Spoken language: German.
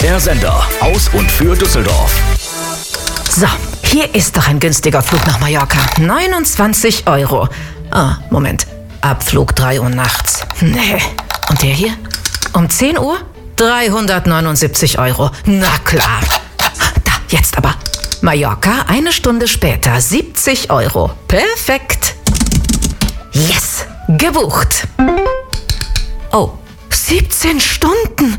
Der Sender aus und für Düsseldorf. So, hier ist doch ein günstiger Flug nach Mallorca. 29 Euro. Ah, Moment. Abflug 3 Uhr nachts. Nee. Und der hier? Um 10 Uhr? 379 Euro. Na klar. Da, jetzt aber. Mallorca, 1 Stunde später, 70 Euro. Perfekt. Yes, gebucht. Oh, 17 Stunden.